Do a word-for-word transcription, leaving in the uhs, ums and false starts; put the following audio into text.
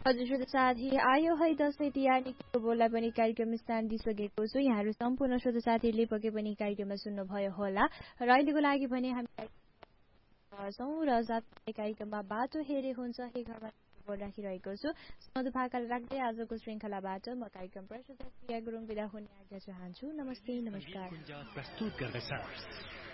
हजुर श्रोता साथी आयो है दसैँ तिहार निकै बोललाई पनि कार्यक्रम स्थान दिइसकेको छु। यहाँहरू सम्पूर्ण श्रोता साथीहरूले पके पनि कार्यक्रममा सुन्नुभयो होला र अहिलेको लागि भने हामी छौँ र साथै कार्यक्रममा बाटो हेरे हुन्छ हे घरमा राखिरहेको छु। मधुभाकाल राख्दै आजको श्रृङ्खलाबाट म कार्यक्रम प्रस्तुता प्रिया गुरुङ बिदा हुने आज्ञा चाहन्छु। नमस्ते नमस्कार।